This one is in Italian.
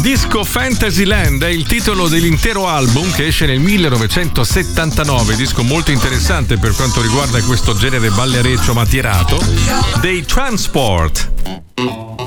Disco Fantasyland è il titolo dell'intero album che esce nel 1979, disco molto interessante per quanto riguarda questo genere ballereccio ma tirato, dei Transport.